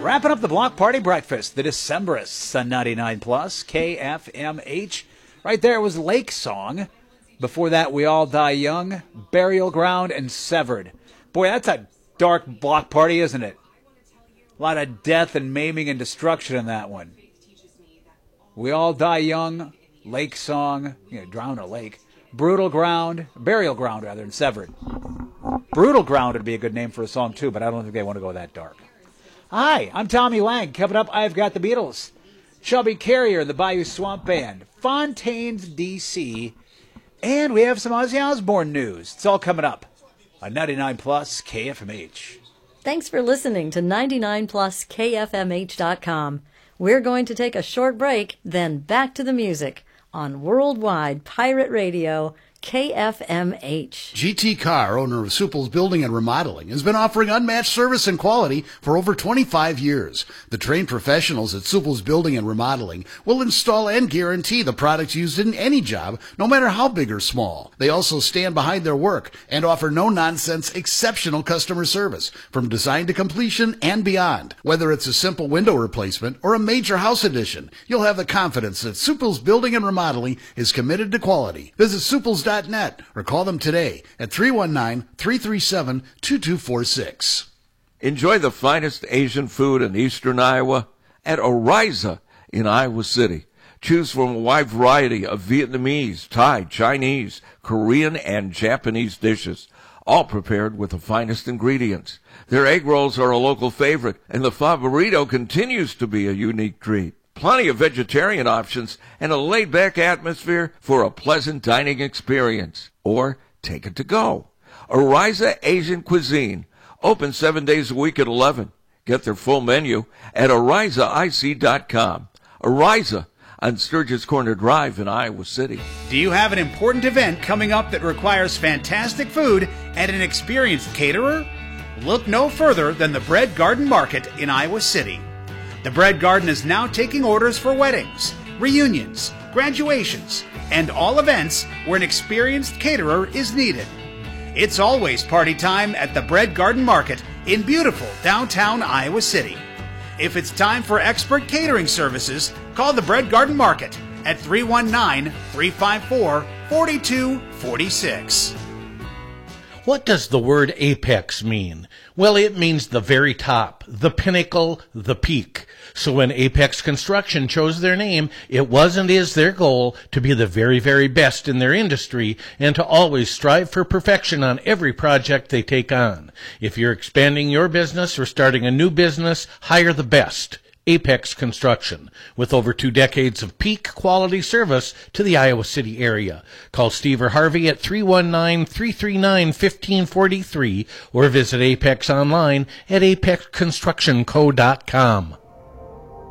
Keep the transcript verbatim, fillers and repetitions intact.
Wrapping up the Block Party Breakfast, the Decemberists on ninety-nine plus K F M H. Right there was Lake Song. Before that, We All Die Young, Burial Ground, and Severed. Boy, that's a dark block party, isn't it? A lot of death and maiming and destruction in that one. We All Die Young, Lake Song, you know, Drown a Lake, Brutal Ground, Burial Ground rather, and Severed. Brutal Ground would be a good name for a song too, but I don't think they want to go that dark. Hi, I'm Tommy Lang. Coming up, I've got the Beatles, Chubby Carrier and the Bayou Swamp Band, Fontaines, D C, and we have some Ozzy Osbourne news. It's all coming up on ninety-nine plus K F M H. Thanks for listening to ninety-nine plus K F M H dot com. We're going to take a short break, then back to the music on Worldwide Pirate Radio, K F M H. G T Carr, owner of Supple's Building and Remodeling, has been offering unmatched service and quality for over twenty-five years. The trained professionals at Supple's Building and Remodeling will install and guarantee the products used in any job, no matter how big or small. They also stand behind their work and offer no-nonsense, exceptional customer service from design to completion and beyond. Whether it's a simple window replacement or a major house addition, you'll have the confidence that Supple's Building and Remodeling is committed to quality. Visit Supple's dot net or call them today at three one nine, three three seven, two two four six. Enjoy the finest Asian food in eastern Iowa at Oriza in Iowa City. Choose from a wide variety of Vietnamese, Thai, Chinese, Korean, and Japanese dishes, all prepared with the finest ingredients. Their egg rolls are a local favorite, and the pho burrito continues to be a unique treat. Plenty of vegetarian options and a laid-back atmosphere for a pleasant dining experience. Or take it to go. Oriza Asian Cuisine, open seven days a week at eleven. Get their full menu at oriza I C dot com. Oriza on Sturgis Corner Drive in Iowa City. Do you have an important event coming up that requires fantastic food and an experienced caterer? Look no further than the Bread Garden Market in Iowa City. The Bread Garden is now taking orders for weddings, reunions, graduations, and all events where an experienced caterer is needed. It's always party time at the Bread Garden Market in beautiful downtown Iowa City. If it's time for expert catering services, call the Bread Garden Market at three one nine, three five four, four two four six. What does the word apex mean? Well, it means the very top, the pinnacle, the peak. So when Apex Construction chose their name, it was and is their goal to be the very, very best in their industry and to always strive for perfection on every project they take on. If you're expanding your business or starting a new business, hire the best. Apex Construction, with over two decades of peak quality service to the Iowa City area. Call Steve or Harvey at three one nine, three three nine, one five four three or visit Apex online at apex construction co dot com.